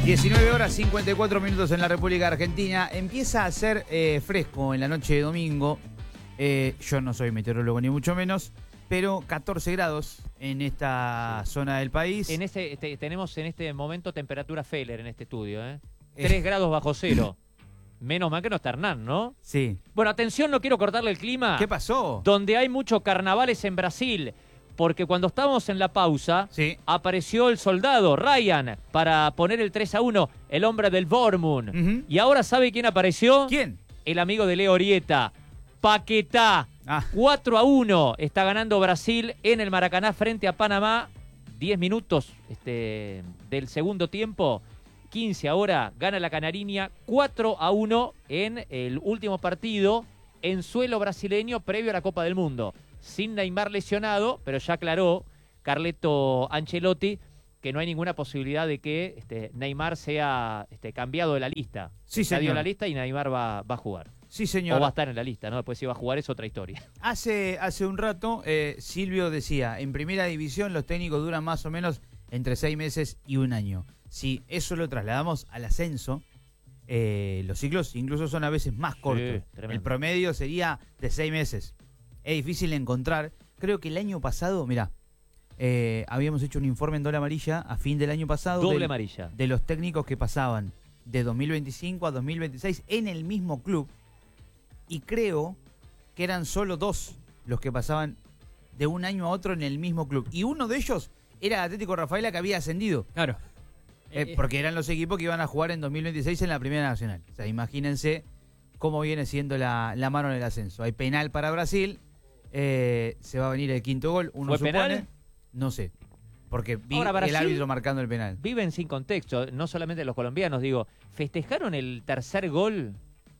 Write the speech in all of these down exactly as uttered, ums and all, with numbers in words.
diecinueve horas cincuenta y cuatro minutos en la República Argentina. Empieza a ser eh, fresco en la noche de domingo. Eh, yo no soy meteorólogo ni mucho menos, pero catorce grados en esta sí. zona del país. En este, te, tenemos en este momento temperatura Feller en este estudio, ¿eh? tres eh. grados bajo cero. Menos mal que no está Hernán, ¿no? Sí. Bueno, atención, no quiero cortarle el clima. ¿Qué pasó? Donde hay muchos carnavales en Brasil. Porque cuando estábamos en la pausa, sí. apareció el soldado, Ryan, para poner el tres a uno, el hombre del Dortmund. Uh-huh. Y ahora, ¿sabe quién apareció? ¿Quién? El amigo de Leo Orieta, Paquetá. Ah. cuatro a uno está ganando Brasil en el Maracaná frente a Panamá. diez minutos este, del segundo tiempo. quince ahora, gana la Canariña cuatro a uno en el último partido en suelo brasileño previo a la Copa del Mundo. Sin Neymar lesionado, pero ya aclaró Carleto Ancelotti que no hay ninguna posibilidad de que este, Neymar sea este, cambiado de la lista. Sí, Está señor. en la lista y Neymar va, va a jugar. Sí, señor. O va a estar en la lista, ¿no? Después si va a jugar es otra historia. Hace, hace un rato, eh, Silvio decía, en primera división los técnicos duran más o menos entre seis meses y un año. Si eso lo trasladamos al ascenso, eh, los ciclos incluso son a veces más cortos. Sí, el promedio sería de seis meses. Es difícil encontrar. Creo que el año pasado, mirá, eh, habíamos hecho un informe en doble amarilla a fin del año pasado. Doble de, amarilla. De los técnicos que pasaban de dos mil veinticinco a dos mil veintiséis en el mismo club. Y creo que eran solo dos los que pasaban de un año a otro en el mismo club. Y uno de ellos era Atlético Rafaela, que había ascendido. Claro. Eh, porque eran los equipos que iban a jugar en dos mil veintiséis en la Primera Nacional. O sea, imagínense cómo viene siendo la, la mano en el ascenso. Hay penal para Brasil. Eh, se va a venir el quinto gol. Uno ¿Fue supone, penal? No sé. Porque vi Ahora, Brasil, el árbitro marcando el penal. Viven sin contexto. No solamente los colombianos, digo. Festejaron el tercer gol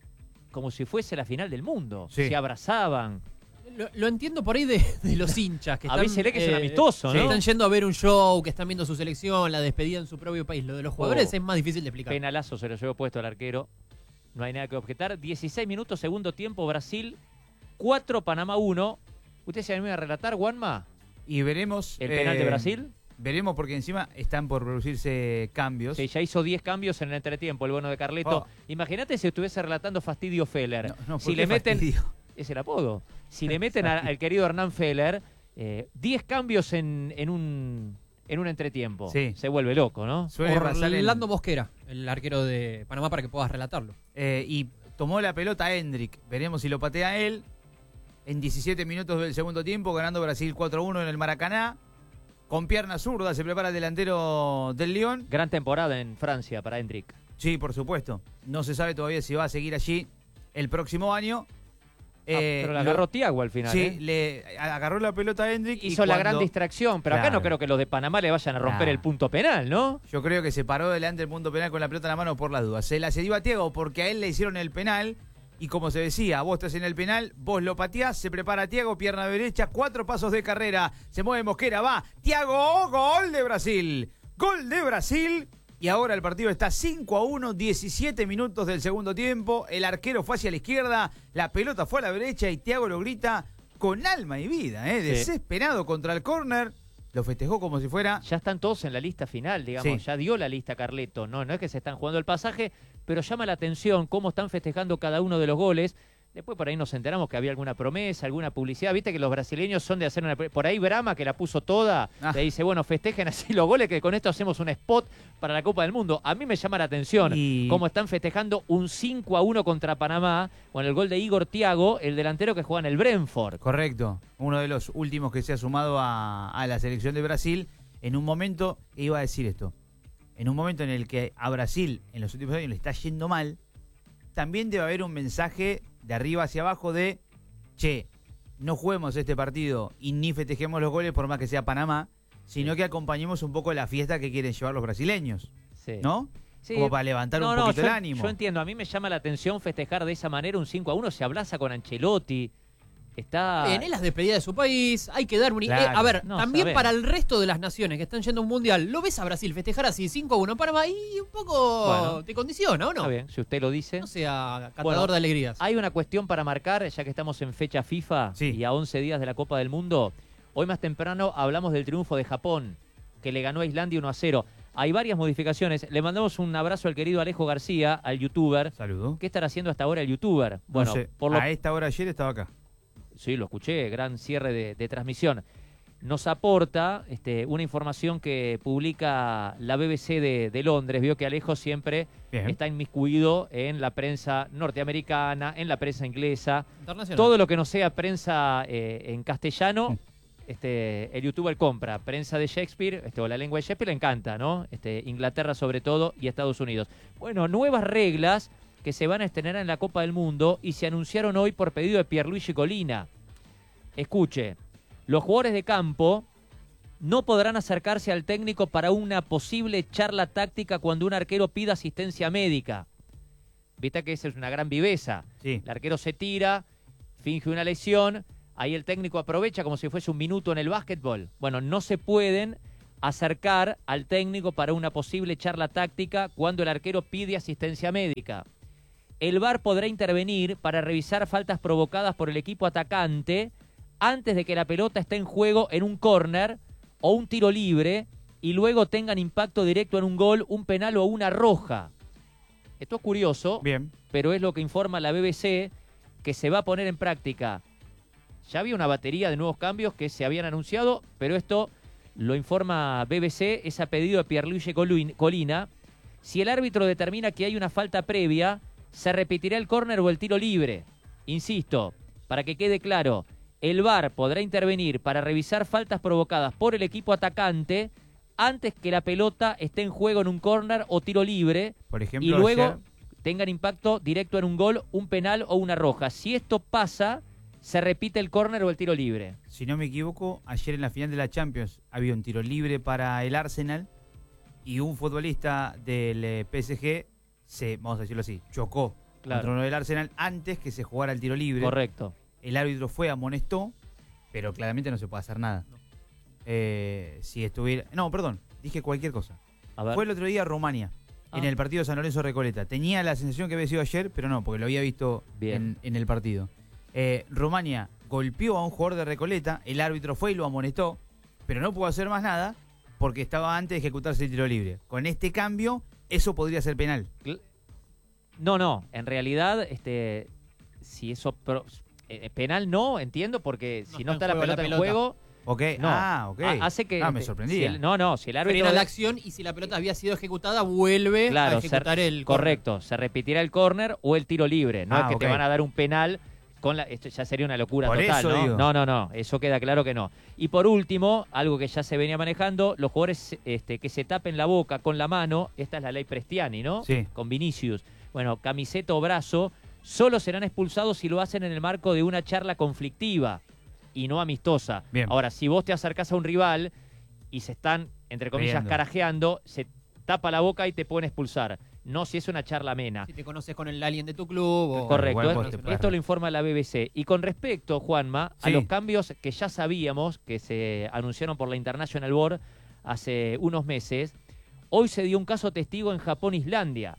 como si fuese la final del mundo. Sí. Se abrazaban. Lo, lo entiendo por ahí de, de los hinchas que están, Avísele que eh, es un amistoso, ¿no? Que están yendo a ver un show, que están viendo su selección, la despedida en su propio país. Lo de los jugadores oh, es más difícil de explicar. Penalazo se lo llevó puesto al arquero. No hay nada que objetar. dieciséis minutos, segundo tiempo, Brasil cuatro, Panamá uno. ¿Usted se anima a relatar, Juanma? Y veremos... ¿El penal eh, de Brasil? Veremos porque encima están por producirse cambios. Sí, ya hizo diez cambios en el entretiempo, el bueno de Carleto. Oh. Imagínate si estuviese relatando Fastidio Feller. No, no, si le meten, fastidio? Es el apodo. Si le meten a, al querido Hernán Feller, eh, diez cambios en, en, un, en un entretiempo. Sí. Se vuelve loco, ¿no? Orlando en... Mosquera, el arquero de Panamá, para que puedas relatarlo. Eh, y tomó la pelota Hendrik. Veremos si lo patea él. En diecisiete minutos del segundo tiempo, ganando Brasil cuatro a uno en el Maracaná. Con pierna zurda se prepara el delantero del Lyon. Gran temporada en Francia para Hendrik. Sí, por supuesto. No se sabe todavía si va a seguir allí el próximo año. Ah, eh, pero la agarró lo, Thiago al final. Sí, ¿eh? le agarró la pelota a Hendrik. Hizo y la cuando... gran distracción, pero claro. Acá no creo que los de Panamá le vayan a romper claro. el punto penal, ¿no? Yo creo que se paró delante del punto penal con la pelota en la mano por las dudas. Se la cedió a Thiago porque a él le hicieron el penal. Y como se decía, vos estás en el penal, vos lo pateás, se prepara Thiago, pierna derecha, cuatro pasos de carrera, se mueve Mosquera, va, Thiago, gol de Brasil, gol de Brasil, y ahora el partido está cinco a uno, diecisiete minutos del segundo tiempo, el arquero fue hacia la izquierda, la pelota fue a la derecha y Thiago lo grita con alma y vida, ¿eh? desesperado sí. contra el córner. Lo festejó como si fuera... Ya están todos en la lista final, digamos. Sí. Ya dio la lista Carleto. No, no es que se están jugando el pasaje, pero llama la atención cómo están festejando cada uno de los goles. Después por ahí nos enteramos que había alguna promesa, alguna publicidad. Viste que los brasileños son de hacer una... Por ahí Brahma, que la puso toda, ah. le dice, bueno, festejen así los goles, que con esto hacemos un spot para la Copa del Mundo. A mí me llama la atención y... cómo están festejando un cinco a uno contra Panamá, con el gol de Igor Thiago, el delantero que juega en el Brentford. Correcto. Uno de los últimos que se ha sumado a, a la selección de Brasil. En un momento, iba a decir esto, en un momento en el que a Brasil en los últimos años le está yendo mal, también debe haber un mensaje de arriba hacia abajo de, che, no juguemos este partido y ni festejemos los goles por más que sea Panamá, sino que acompañemos un poco la fiesta que quieren llevar los brasileños, sí. ¿no? Sí. Como para levantar no, un poquito no, yo, el ánimo. Yo entiendo, a mí me llama la atención festejar de esa manera un cinco a uno, se abraza con Ancelotti. Está... En las despedidas de su país, hay que dar un... Claro. Eh, a ver, no, también sabe. Para el resto de las naciones que están yendo a un mundial, ¿lo ves a Brasil festejar así cinco a uno Panamá y un poco bueno, te condiciona, o no? Está bien, si usted lo dice. No sea catador bueno, de alegrías. Hay una cuestión para marcar, ya que estamos en fecha FIFA sí. y a once días de la Copa del Mundo. Hoy más temprano hablamos del triunfo de Japón, que le ganó a Islandia uno a cero. hay varias modificaciones. Le mandamos un abrazo al querido Alejo García, al youtuber. Saludo. ¿Qué estará haciendo hasta ahora el youtuber? Bueno, no sé, por lo... a esta hora ayer estaba acá. Sí, lo escuché, gran cierre de, de transmisión. Nos aporta este, una información que publica la B B C de, de Londres. Vio que Alejo siempre Bien. está inmiscuido en la prensa norteamericana, en la prensa inglesa. Internacional. Todo lo que no sea prensa eh, en castellano, este, el youtuber compra. Prensa de Shakespeare, este, o la lengua de Shakespeare, le encanta, ¿no? Este, Inglaterra sobre todo y Estados Unidos. Bueno, nuevas reglas que se van a estrenar en la Copa del Mundo y se anunciaron hoy por pedido de Pierluigi Collina. Escuche, los jugadores de campo no podrán acercarse al técnico para una posible charla táctica cuando un arquero pida asistencia médica. Viste que esa es una gran viveza. Sí. El arquero se tira, finge una lesión, ahí el técnico aprovecha como si fuese un minuto en el básquetbol. Bueno, no se pueden acercar al técnico para una posible charla táctica cuando el arquero pide asistencia médica. El V A R podrá intervenir para revisar faltas provocadas por el equipo atacante antes de que la pelota esté en juego en un córner o un tiro libre y luego tengan impacto directo en un gol, un penal o una roja. Esto es curioso, Bien. pero es lo que informa la B B C, que se va a poner en práctica. Ya había una batería de nuevos cambios que se habían anunciado, pero esto lo informa B B C, es a pedido de Pierluigi Collina. Si el árbitro determina que hay una falta previa, se repetirá el córner o el tiro libre. Insisto, para que quede claro, el V A R podrá intervenir para revisar faltas provocadas por el equipo atacante antes que la pelota esté en juego en un córner o tiro libre. Por ejemplo, y luego ayer... tengan impacto directo en un gol, un penal o una roja. Si esto pasa, se repite el córner o el tiro libre. Si no me equivoco, ayer en la final de la Champions había un tiro libre para el Arsenal y un futbolista del eh, P S G se, vamos a decirlo así, chocó Claro. contra uno del Arsenal antes que se jugara el tiro libre. Correcto. El árbitro fue, amonestó, pero claramente no se puede hacer nada. No. Eh, si estuviera... No, perdón, dije cualquier cosa. A ver. Fue el otro día Rumania, Ah. en el partido de San Lorenzo Recoleta. Tenía la sensación que había sido ayer, pero no, porque lo había visto Bien. en, en el partido. Eh, Rumania golpeó a un jugador de Recoleta, el árbitro fue y lo amonestó, pero no pudo hacer más nada porque estaba antes de ejecutarse el tiro libre. Con este cambio, eso podría ser penal. No, no, en realidad, este, si eso... Pro, eh, penal no, entiendo, porque No si no está está en la juego pelota, la en pelota. juego... ¿Ok? No. Ah, ok. Ha- hace que, ah, me este, sorprendía. si el- no, no, si el árbitro... Frena de- la acción y si la pelota había sido ejecutada, vuelve Claro, a ejecutar se- el correcto, se repetirá el córner o el tiro libre. No Ah, es que ok. te van a dar un penal con la... Esto ya sería una locura Por total, eso ¿no? digo. No, no, no, eso queda claro que no. Y por último, algo que ya se venía manejando, los jugadores este, que se tapen la boca con la mano, esta es la ley Prestiani, ¿no? Sí. Con Vinicius. Bueno, camiseta o brazo, solo serán expulsados si lo hacen en el marco de una charla conflictiva y no amistosa. Bien. Ahora, si vos te acercás a un rival y se están, entre comillas, Riendo. carajeando, se tapa la boca y te pueden expulsar. No si es una charla amena. Si te conoces con el alien de tu club o... Correcto, igual es- vos te puedes esto reír. lo informa la B B C. Y con respecto, Juanma, a Sí. los cambios que ya sabíamos, que se anunciaron por la International Board hace unos meses, hoy se dio un caso testigo en Japón-Islandia.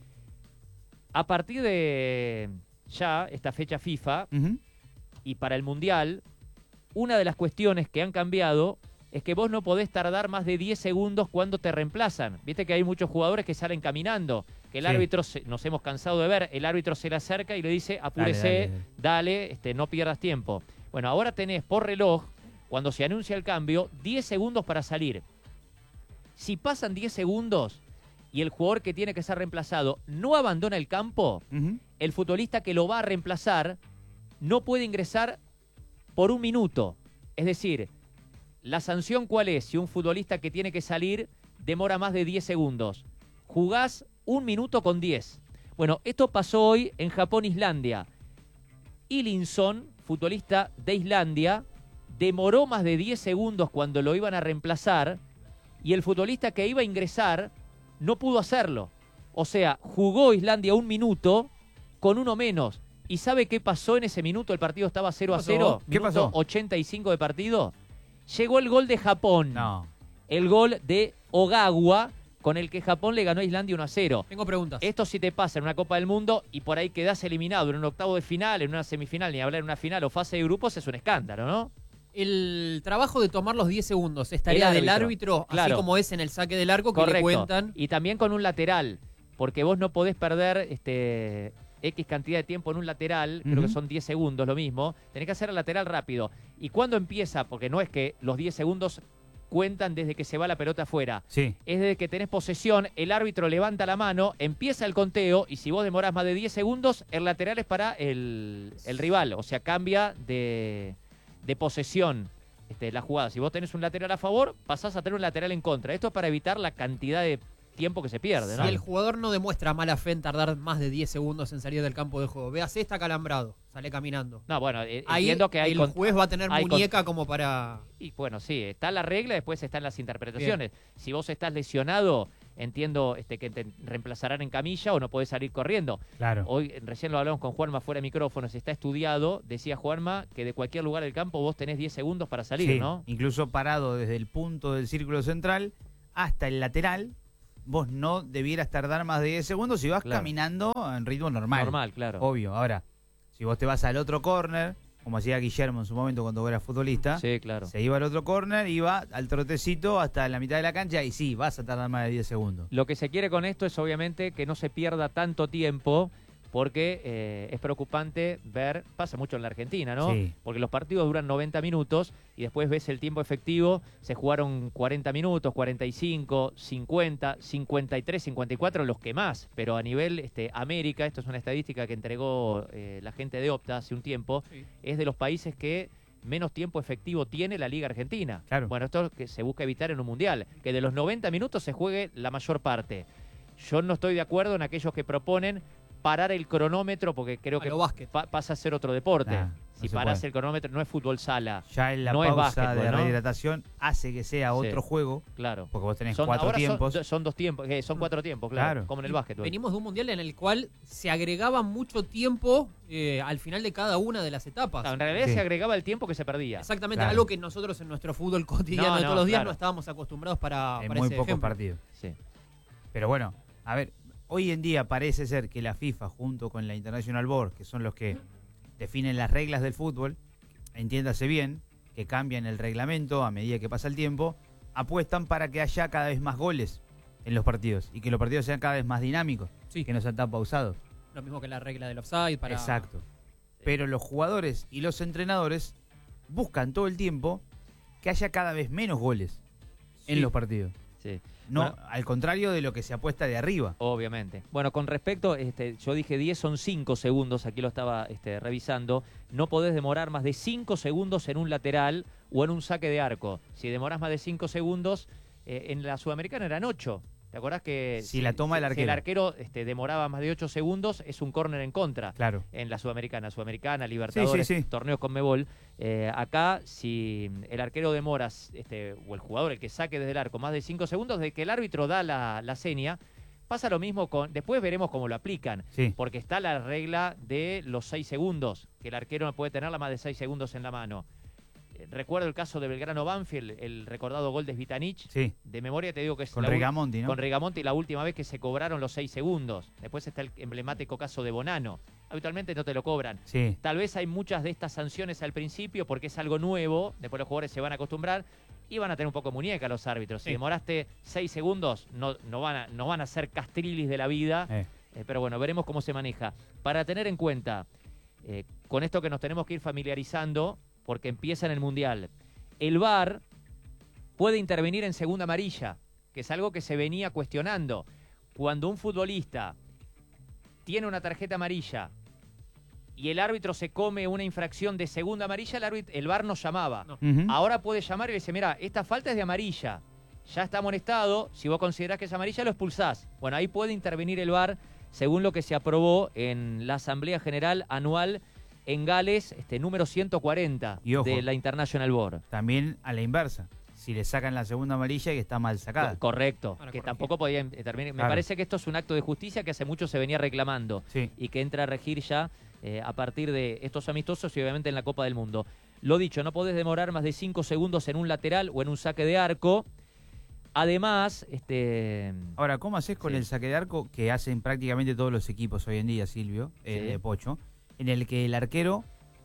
A partir de ya esta fecha FIFA Ujú. y para el Mundial, una de las cuestiones que han cambiado es que vos no podés tardar más de diez segundos cuando te reemplazan. Viste que hay muchos jugadores que salen caminando, que el Sí. árbitro, se- nos hemos cansado de ver, el árbitro se le acerca y le dice, apúrese, Dale, dale, dale, este, no pierdas tiempo. Bueno, ahora tenés por reloj, cuando se anuncia el cambio, diez segundos para salir. Si pasan diez segundos y el jugador que tiene que ser reemplazado no abandona el campo, Ujú. el futbolista que lo va a reemplazar no puede ingresar por un minuto. Es decir, ¿la sanción cuál es? Si un futbolista que tiene que salir demora más de diez segundos. Jugás un minuto con diez. Bueno, esto pasó hoy en Japón-Islandia. Ilinson, futbolista de Islandia, demoró más de diez segundos cuando lo iban a reemplazar y el futbolista que iba a ingresar no pudo hacerlo. O sea, jugó Islandia un minuto con uno menos. ¿Y sabe qué pasó en ese minuto? El partido estaba cero a pasó? cero. ¿Qué Minuto pasó? ochenta y cinco de partido. Llegó el gol de Japón. No. El gol de Ogawa, con el que Japón le ganó a Islandia uno a cero. Tengo preguntas. Esto sí te pasa en una Copa del Mundo y por ahí quedás eliminado en un octavo de final, en una semifinal, ni hablar en una final o fase de grupos, es un escándalo, ¿no? el trabajo de tomar los diez segundos estaría del árbitro, claro. así como es en el saque del arco, que Correcto. le cuentan. Y también con un lateral, porque vos no podés perder este X cantidad de tiempo en un lateral, uh-huh. creo que son diez segundos lo mismo, tenés que hacer el lateral rápido. ¿Y cuándo empieza? Porque no es que los diez segundos cuentan desde que se va la pelota afuera. Sí. Es desde que tenés posesión, el árbitro levanta la mano, empieza el conteo y si vos demorás más de diez segundos, el lateral es para el, el rival. O sea, cambia de, de posesión este, la jugada. Si vos tenés un lateral a favor, pasás a tener un lateral en contra. Esto es para evitar la cantidad de tiempo que se pierde, ¿no? Si el jugador no demuestra mala fe en tardar más de diez segundos en salir del campo de juego, veas, está calambrado, sale caminando. No, bueno, eh, ahí entiendo que hay el con, juez va a tener muñeca con, como para... Y bueno, sí, está la regla, después están las interpretaciones. Bien. Si vos estás lesionado, entiendo este, que te reemplazarán en camilla o no podés salir corriendo. Claro. Hoy, recién lo hablamos con Juanma fuera de micrófonos, está estudiado, decía Juanma, que de cualquier lugar del campo vos tenés diez segundos para salir, sí, ¿no? Incluso parado desde el punto del círculo central hasta el lateral, vos no debieras tardar más de diez segundos si vas claro. caminando en ritmo normal. Normal, claro. Obvio. Ahora, si vos te vas al otro córner, como hacía Guillermo en su momento cuando era futbolista, sí, claro. se iba al otro córner, iba al trotecito hasta la mitad de la cancha y sí, vas a tardar más de diez segundos. Lo que se quiere con esto es obviamente que no se pierda tanto tiempo, porque eh, es preocupante ver, pasa mucho en la Argentina, ¿no? Sí. Porque los partidos duran noventa minutos y después ves el tiempo efectivo, se jugaron cuarenta minutos, cuarenta y cinco, cincuenta, cincuenta y tres, cincuenta y cuatro, los que más, pero a nivel este, América, esto es una estadística que entregó eh, la gente de Opta hace un tiempo, sí. es de los países que menos tiempo efectivo tiene la Liga Argentina. Claro. Bueno, esto es lo que se busca evitar en un Mundial, que de los noventa minutos se juegue la mayor parte. Yo no estoy de acuerdo en aquellos que proponen parar el cronómetro, porque creo a que pa pasa a ser otro deporte. Nah, si no parás el cronómetro, no es fútbol sala. Ya en la no pausa es básquetbol, de ¿no? rehidratación hace que sea otro sí, juego. Claro. Porque vos tenés son, cuatro ahora tiempos. Son, son dos tiempos, eh, son cuatro tiempos, claro, claro. como en el básquetbol. Venimos de un mundial en el cual se agregaba mucho tiempo eh, al final de cada una de las etapas. Claro, en realidad sí. se agregaba el tiempo que se perdía. Exactamente, claro. algo que nosotros en nuestro fútbol cotidiano no, de no, todos los días claro. no estábamos acostumbrados para, en para muy ese pocos ejemplo. partidos. Sí. Pero bueno, a ver, hoy en día parece ser que la FIFA junto con la International Board, que son los que definen las reglas del fútbol, entiéndase bien, que cambian el reglamento a medida que pasa el tiempo, apuestan para que haya cada vez más goles en los partidos y que los partidos sean cada vez más dinámicos, sí. que no sean tan pausados. Lo mismo que la regla del offside. Para... Exacto. Pero los jugadores y los entrenadores buscan todo el tiempo que haya cada vez menos goles sí. en los partidos. Sí. No, bueno, al contrario de lo que se apuesta de arriba. Obviamente. Bueno, con respecto, este, yo dije diez son cinco segundos, aquí lo estaba este, revisando. No podés demorar más de cinco segundos en un lateral o en un saque de arco. Si demorás más de cinco segundos, eh, en la Sudamericana eran ocho. ¿Te acordás que si, si la toma el arquero, si el arquero este, demoraba más de ocho segundos, es un córner en contra? Claro. En la Sudamericana, Sudamericana, Libertadores, sí, sí, sí. torneos Conmebol. Eh, acá, si el arquero demora, este, o el jugador, el que saque desde el arco, más de cinco segundos, de que el árbitro da la, la seña, pasa lo mismo con... Después veremos cómo lo aplican. Sí. Porque está la regla de los seis segundos, que el arquero no puede tenerla más de seis segundos en la mano. Recuerdo el caso de Belgrano Banfield, el recordado gol de Svitanich. Sí. De memoria te digo que es con la Rigamonti, ¿no? Con Rigamonti la última vez que se cobraron los seis segundos. Después está el emblemático caso de Bonano. Habitualmente no te lo cobran. Sí. Tal vez hay muchas de estas sanciones al principio porque es algo nuevo. Después los jugadores se van a acostumbrar y van a tener un poco de muñeca los árbitros. Si sí. demoraste seis segundos, no, no, van a, no van a ser castrilis de la vida. Eh. Eh, pero bueno, veremos cómo se maneja. Para tener en cuenta, eh, con esto que nos tenemos que ir familiarizando, porque empieza en el Mundial. El V A R puede intervenir en segunda amarilla, que es algo que se venía cuestionando. Cuando un futbolista tiene una tarjeta amarilla y el árbitro se come una infracción de segunda amarilla, el, árbitro, el V A R nos llamaba. No. Uh-huh. Ahora puede llamar y le dice, mira, esta falta es de amarilla, ya está amonestado, si vos considerás que es amarilla lo expulsás. Bueno, ahí puede intervenir el V A R según lo que se aprobó en la Asamblea General Anual en Gales, este número ciento cuarenta y ojo, de la International Board. También a la inversa. Si le sacan la segunda amarilla y está mal sacada. Co- correcto, Para que corregir. tampoco podía intervenir. Me Claro. parece que esto es un acto de justicia que hace mucho se venía reclamando sí. y que entra a regir ya eh, a partir de estos amistosos y obviamente en la Copa del Mundo. Lo dicho, no podés demorar más de cinco segundos en un lateral o en un saque de arco. Además, este... Ahora, ¿cómo haces con sí. el saque de arco que hacen prácticamente todos los equipos hoy en día, Silvio, eh, Sí. de Pocho, en el que el arquero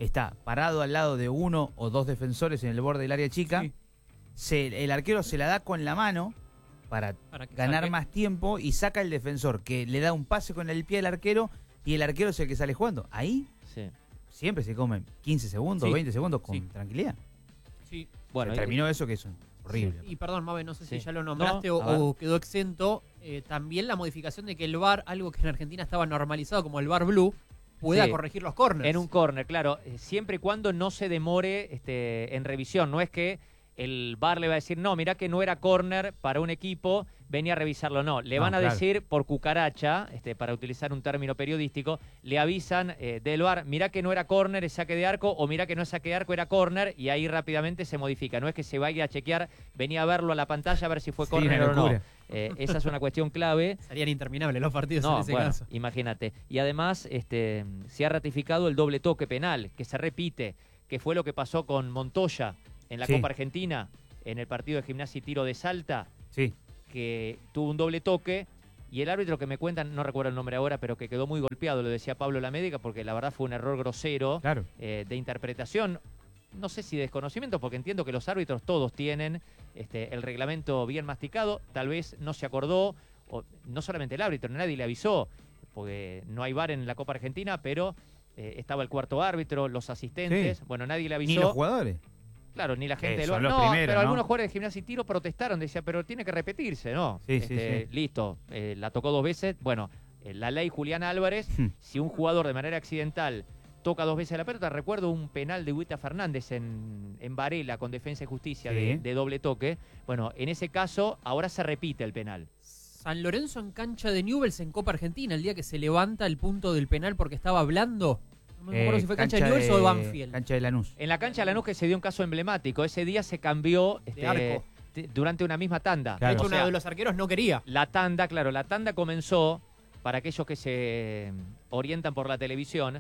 está parado al lado de uno o dos defensores en el borde del área chica, sí. se, el arquero se la da con la mano para, para ganar saque. más tiempo y saca el defensor, que le da un pase con el pie al arquero y el arquero es el que sale jugando. Ahí sí. siempre se comen quince segundos, sí. veinte segundos con sí. tranquilidad. Sí. Bueno, se terminó eso que es horrible. Sí. Y perdón, Mabe, no sé sí. si ya lo nombraste no, o, o quedó exento. Eh, también la modificación de que el V A R, algo que en Argentina estaba normalizado como el V A R Blue, pueda sí. corregir los córners. En un córner, claro. Siempre y cuando no se demore este, en revisión. No es que el V A R le va a decir, no, mirá que no era córner para un equipo, venía a revisarlo. No, le no, van a claro. decir por cucaracha, este, para utilizar un término periodístico, le avisan eh, del V A R, mirá que no era córner, es saque de arco, o mirá que no es saque de arco, era córner, y ahí rápidamente se modifica. No es que se vaya a chequear, venía a verlo a la pantalla a ver si fue sí, córner o no. Eh, esa es una cuestión clave. Serían interminables los partidos no, en ese bueno, caso. Imagínate. Y además este, se ha ratificado el doble toque penal, que se repite, que fue lo que pasó con Montoya en la sí. Copa Argentina, en el partido de Gimnasia y Tiro de Salta, sí. que tuvo un doble toque, y el árbitro que me cuentan, no recuerdo el nombre ahora, pero que quedó muy golpeado, lo decía Pablo Lamédica, porque la verdad fue un error grosero claro. eh, de interpretación. No sé si desconocimiento, porque entiendo que los árbitros todos tienen este, el reglamento bien masticado, tal vez no se acordó, o no solamente el árbitro, nadie le avisó, porque no hay V A R en la Copa Argentina, pero eh, estaba el cuarto árbitro, los asistentes, sí. bueno, nadie le avisó. Ni los jugadores. Claro, ni la gente eh, del V A R. No, primeros, pero ¿no? algunos jugadores de Gimnasia y Tiro protestaron, decían, pero tiene que repetirse, ¿no? Sí, este, sí, sí. Listo, eh, la tocó dos veces. Bueno, eh, la ley Julián Álvarez, si un jugador de manera accidental toca dos veces la pelota, recuerdo un penal de Huita Fernández en, en Varela con Defensa y Justicia sí. de, de doble toque. Bueno, en ese caso, ahora se repite el penal. San Lorenzo en cancha de Newell's en Copa Argentina, el día que se levanta el punto del penal porque estaba hablando. No me acuerdo eh, si fue cancha, cancha de Newell's o de Banfield. Cancha de Lanús. En la cancha de Lanús que se dio un caso emblemático. Ese día se cambió de este, arco. T- durante una misma tanda. Claro. De hecho, o sea, uno de los arqueros no quería. La tanda, claro, la tanda comenzó, para aquellos que se orientan por la televisión,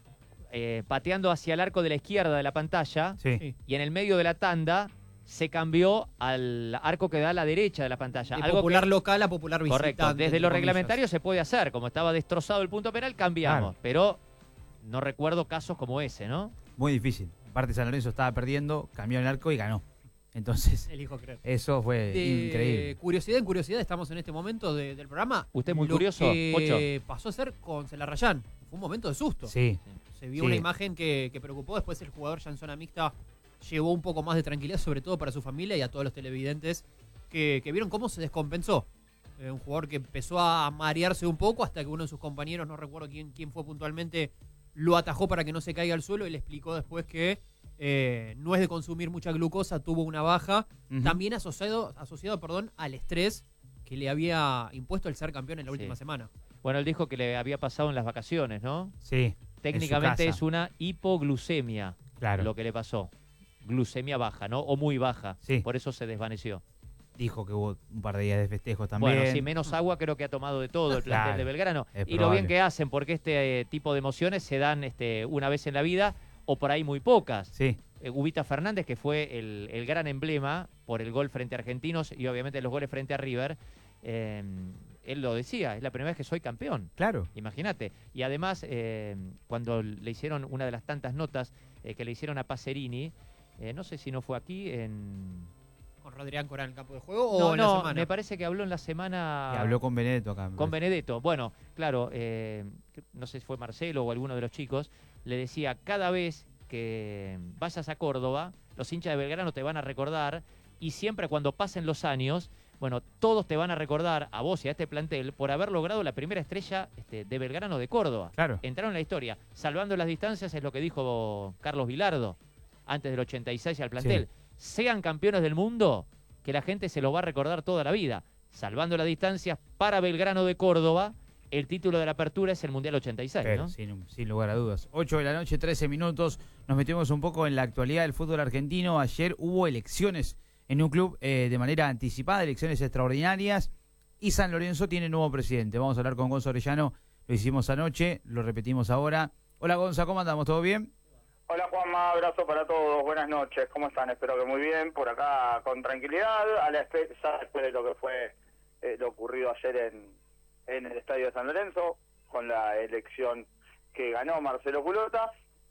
eh, pateando hacia el arco de la izquierda de la pantalla. Sí. Y en el medio de la tanda se cambió al arco que da a la derecha de la pantalla. De Algo popular que, local a popular visitante. Correcto. Desde lo reglamentario se puede hacer. Como estaba destrozado el punto penal, cambiamos. Claro. Pero no recuerdo casos como ese, ¿no? Muy difícil. Aparte San Lorenzo estaba perdiendo, cambió el arco y ganó. Entonces, elijo creer. Eso fue de increíble. Curiosidad en curiosidad, estamos en este momento de, del programa. ¿Usted es muy Lo curioso, que Pocho? pasó a ser con Celarrayán. Fue un momento de susto. Sí. Se vio sí. una imagen que, que preocupó. Después el jugador ya en zona mixta llevó un poco más de tranquilidad, sobre todo para su familia y a todos los televidentes que, que vieron cómo se descompensó. Eh, un jugador que empezó a marearse un poco hasta que uno de sus compañeros, no recuerdo quién, quién fue puntualmente, lo atajó para que no se caiga al suelo y le explicó después que eh, no es de consumir mucha glucosa, tuvo una baja, uh-huh. también asociado, asociado perdón, al estrés que le había impuesto el ser campeón en la sí. última semana. Bueno, él dijo que le había pasado en las vacaciones, ¿no? Sí. Técnicamente es una hipoglucemia, claro. lo que le pasó. Glucemia baja, ¿no? O muy baja. Sí. Por eso se desvaneció. Dijo que hubo un par de días de festejos también. Bueno, sí, menos agua creo que ha tomado de todo el plantel claro, de Belgrano. y probable. Lo bien que hacen, porque este eh, tipo de emociones se dan este, una vez en la vida o por ahí muy pocas. Sí. Eh, Ubita Fernández, que fue el, el gran emblema por el gol frente a Argentinos y obviamente los goles frente a River, eh, él lo decía, es la primera vez que soy campeón. Claro. Imagínate. Y además, eh, cuando le hicieron una de las tantas notas eh, que le hicieron a Pacerini, eh, no sé si no fue aquí en... ¿Con Rodrián Corán en el campo de juego o no, en no, la semana? Me parece que habló en la semana... Y habló con Benedetto acá. Con Benedetto. Bueno, claro, eh, no sé si fue Marcelo o alguno de los chicos, le decía, cada vez que vayas a Córdoba, los hinchas de Belgrano te van a recordar y siempre cuando pasen los años, bueno, todos te van a recordar a vos y a este plantel por haber logrado la primera estrella este, de Belgrano de Córdoba. Claro. Entraron en la historia. Salvando las distancias es lo que dijo Carlos Vilardo antes del ochenta y seis al plantel. Sí. Sean campeones del mundo, que la gente se los va a recordar toda la vida. Salvando las distancias para Belgrano de Córdoba, el título de la apertura es el Mundial ochenta y seis, Pero, ¿no? Sin, sin lugar a dudas. ocho de la noche, trece minutos. Nos metemos un poco en la actualidad del fútbol argentino. Ayer hubo elecciones en un club eh, de manera anticipada, elecciones extraordinarias. Y San Lorenzo tiene nuevo presidente. Vamos a hablar con Gonzo Orellano. Lo hicimos anoche, lo repetimos ahora. Hola Gonza, ¿cómo andamos? ¿Todo bien? Hola Juanma, abrazo para todos, buenas noches, ¿cómo están? Espero que muy bien, por acá con tranquilidad, a la espera después de lo que fue eh, lo ocurrido ayer en, en el estadio de San Lorenzo, con la elección que ganó Marcelo Culota,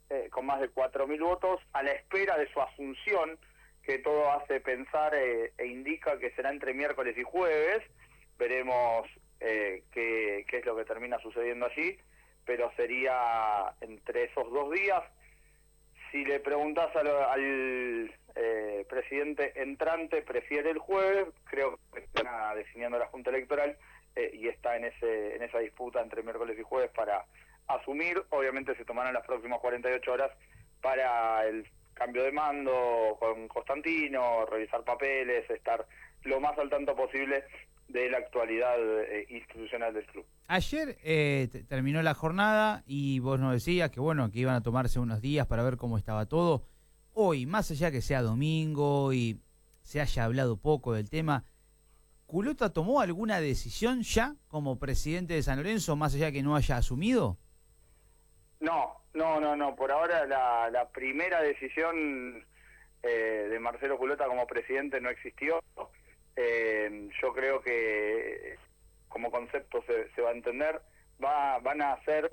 eh, con más de cuatro mil votos, a la espera de su asunción, que todo hace pensar eh, e indica que será entre miércoles y jueves. Veremos eh, qué, qué es lo que termina sucediendo allí, pero sería entre esos dos días. Si le preguntás al, al eh, presidente entrante, prefiere el jueves, creo que está definiendo la Junta Electoral eh, y está en ese en esa disputa entre miércoles y jueves para asumir. Obviamente se tomarán las próximas cuarenta y ocho horas para el cambio de mando con Constantino, revisar papeles, estar lo más al tanto posible de la actualidad eh, institucional del club. Ayer eh, terminó la jornada y vos nos decías que bueno, que iban a tomarse unos días para ver cómo estaba todo. Hoy, más allá que sea domingo y se haya hablado poco del tema, ¿Culota tomó alguna decisión ya como presidente de San Lorenzo, más allá que no haya asumido? No, no, no, no. Por ahora la, la primera decisión eh, de Marcelo Culota como presidente no existió. Eh, yo creo que como concepto se, se va a entender. Va, van a hacer